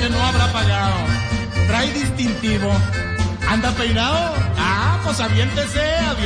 que no habrá pagado. Trae distintivo. ¿Anda peinado? Ah, pues aviéntese,